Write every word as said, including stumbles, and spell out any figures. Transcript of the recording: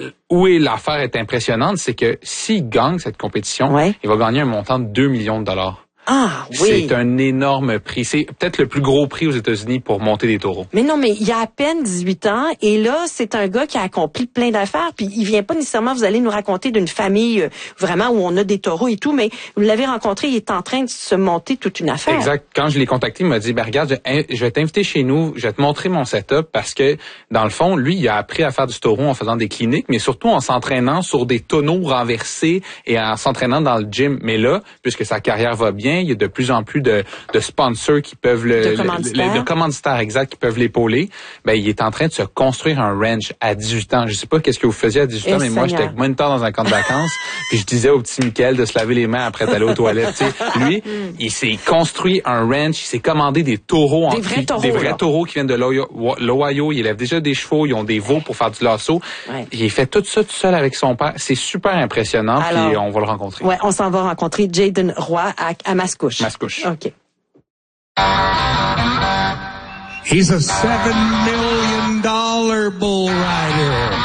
où est l'affaire est impressionnante, c'est que s'il gagne cette compétition, ouais. il va gagner un montant de deux millions de dollars. Ah, oui. C'est un énorme prix. C'est peut-être le plus gros prix aux États-Unis pour monter des taureaux. Mais non, mais il a à peine dix-huit ans et là, c'est un gars qui a accompli plein d'affaires. Puis il vient pas nécessairement, vous allez nous raconter d'une famille euh, vraiment où on a des taureaux et tout, mais vous l'avez rencontré, il est en train de se monter toute une affaire. Exact. Quand je l'ai contacté, il m'a dit, ben regarde, je, je vais t'inviter chez nous, je vais te montrer mon setup parce que, dans le fond, lui, il a appris à faire du taureau en faisant des cliniques, mais surtout en s'entraînant sur des tonneaux renversés et en s'entraînant dans le gym. Mais là, puisque sa carrière va bien, il y a de plus en plus de, de sponsors qui peuvent le, de commanditaires, le, le, de commanditaires exact qui peuvent l'épauler. Ben il est en train de se construire un ranch à dix-huit ans. Je sais pas qu'est-ce que vous faisiez à dix-huit ans, mais moi j'étais moniteur dans un camp de vacances, puis je disais au petit Michael de se laver les mains après d'aller aux toilettes. Tu sais, lui, il s'est construit un ranch, il s'est commandé des taureaux, des en, vrais taureaux, des vrais là. taureaux qui viennent de l'Ohio. Il élève déjà des chevaux, ils ont des veaux pour faire du lasso. Ouais. Il fait tout ça tout seul avec son père. C'est super impressionnant. Alors, puis on va le rencontrer. Ouais, on s'en va rencontrer Jaden Roy à, à Mascouche. Mascouche. OK. He's a seven million dollar bull rider.